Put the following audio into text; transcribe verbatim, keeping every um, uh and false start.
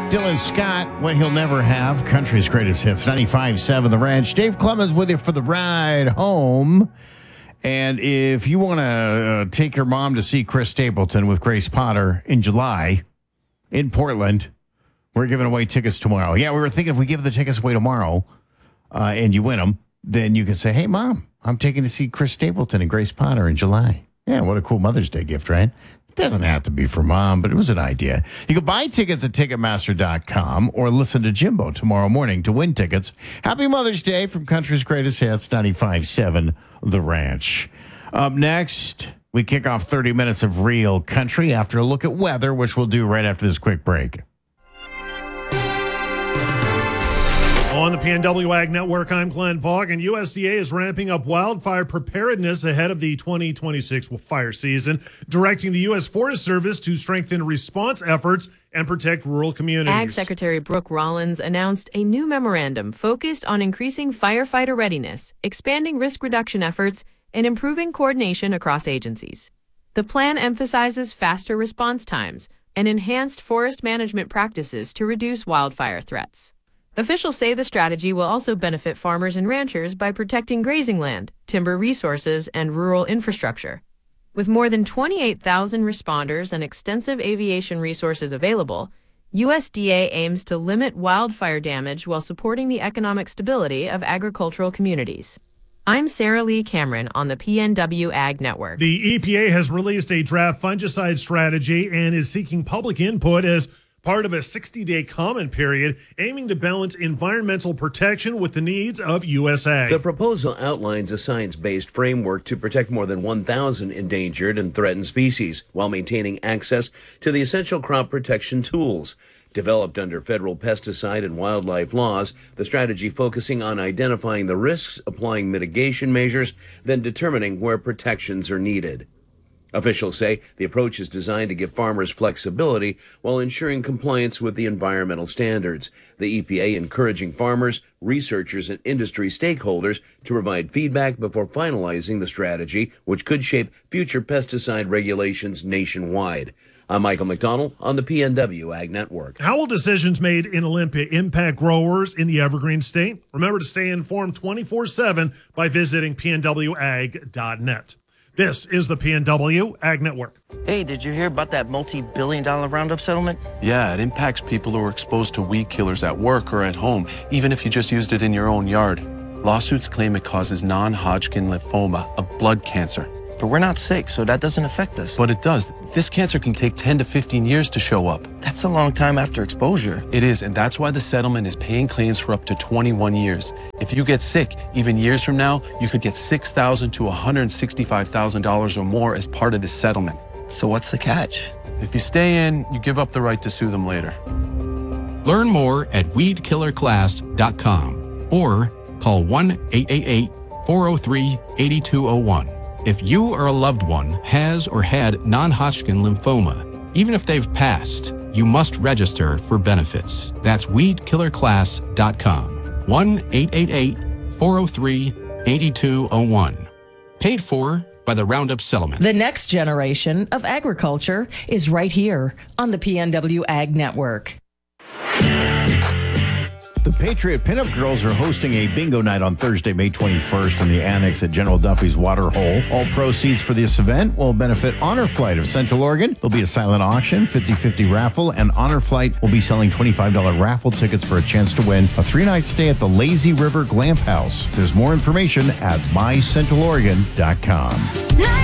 Dylan Scott, What He'll Never Have, country's greatest hits, ninety-five point seven The Ranch. Dave Clemens with you for the ride home. And if you want to uh, take your mom to see Chris Stapleton with Grace Potter in July in Portland, we're giving away tickets tomorrow. Yeah, we were thinking if we give the tickets away tomorrow uh, and you win them, then you can say, hey, Mom, I'm taking to see Chris Stapleton and Grace Potter in July. Yeah, what a cool Mother's Day gift, right? Doesn't have to be for Mom, but it was an idea. You can buy tickets at Ticketmaster dot com or listen to Jimbo tomorrow morning to win tickets. Happy Mother's Day from Country's Greatest Hits, ninety-five point seven The Ranch. Up next, we kick off thirty minutes of real country after a look at weather, which we'll do right after this quick break. On the P N W Ag Network, I'm Glenn Fogg, and U S D A is ramping up wildfire preparedness ahead of the twenty twenty-six fire season, directing the U S Forest Service to strengthen response efforts and protect rural communities. Ag Secretary Brooke Rollins announced a new memorandum focused on increasing firefighter readiness, expanding risk reduction efforts, and improving coordination across agencies. The plan emphasizes faster response times and enhanced forest management practices to reduce wildfire threats. Officials say the strategy will also benefit farmers and ranchers by protecting grazing land, timber resources, and rural infrastructure. With more than twenty-eight thousand responders and extensive aviation resources available, U S D A aims to limit wildfire damage while supporting the economic stability of agricultural communities. I'm Sarah Lee Cameron on the P N W Ag Network. The E P A has released a draft fungicide strategy and is seeking public input as part of a sixty-day comment period aiming to balance environmental protection with the needs of U S Ag. The proposal outlines a science-based framework to protect more than one thousand endangered and threatened species while maintaining access to the essential crop protection tools. Developed under federal pesticide and wildlife laws, the strategy focusing on identifying the risks, applying mitigation measures, then determining where protections are needed. Officials say the approach is designed to give farmers flexibility while ensuring compliance with the environmental standards. The E P A encouraging farmers, researchers, and industry stakeholders to provide feedback before finalizing the strategy, which could shape future pesticide regulations nationwide. I'm Michael McDonald on the P N W Ag Network. How will decisions made in Olympia impact growers in the Evergreen State? Remember to stay informed twenty-four seven by visiting P N W ag dot net. This is the P N W Ag Network. Hey, did you hear about that multi-billion dollar Roundup settlement? Yeah, it impacts people who are exposed to weed killers at work or at home, even if you just used it in your own yard. Lawsuits claim it causes non-Hodgkin lymphoma, a blood cancer. But we're not sick, so that doesn't affect us. But it does. This cancer can take ten to fifteen years to show up. That's a long time after exposure. It is, and that's why the settlement is paying claims for up to twenty-one years. If you get sick, even years from now, you could get six thousand dollars to one hundred sixty-five thousand dollars or more as part of this settlement. So what's the catch? If you stay in, you give up the right to sue them later. Learn more at weed killer class dot com or call one eight eight eight, four oh three, eight two oh one. If you or a loved one has or had non-Hodgkin lymphoma, even if they've passed, you must register for benefits. That's weed killer class dot com. one eight eight eight, four oh three, eight two oh one. Paid for by the Roundup Settlement. The next generation of agriculture is right here on the P N W Ag Network. The Patriot Pinup Girls are hosting a bingo night on Thursday, May twenty-first in the Annex at General Duffy's Waterhole. All proceeds for this event will benefit Honor Flight of Central Oregon. There'll be a silent auction, fifty-fifty raffle, and Honor Flight will be selling twenty-five dollars raffle tickets for a chance to win a three-night stay at the Lazy River Glamp House. There's more information at my central oregon dot com.